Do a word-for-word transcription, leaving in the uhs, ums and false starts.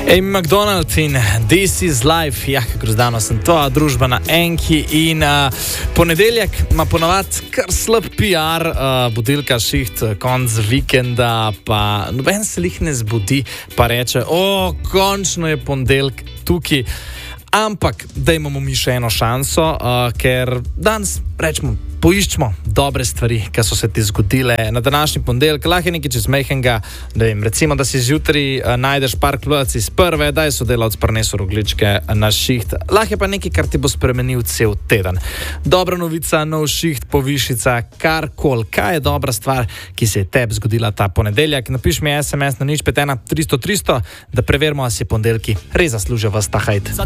Amy McDonald in This is Life, ja, kako zdano sem to, družba na Enki in uh, ponedeljek ima ponovadi kar slab P R, uh, budilka šiht, konc vikenda, pa noben se lih ne zbudi, pa reče, o, končno je ponedeljek tukaj, ampak da imamo mi še eno šanso, uh, ker danes rečemo, poiščemo dobre stvari, ki so se ti zgodile na današnji ponedeljek. Lahko je nekaj čez mehkega, da jim recimo, da si zjutraj uh, najdeš par klovac iz prve, da je sodelavc prinesel rogličke na šiht. Lahko je pa nekaj, kar ti bo spremenil cel teden. Dobra novica, nov šiht, povišica, karkoli. Kaj je dobra stvar, ki se je tebi zgodila ta ponedeljek? Napiš mi es em es na nič pet ena tristo tristo, da preverimo, ali si ponedeljki res zaslužijo vas ta hajt.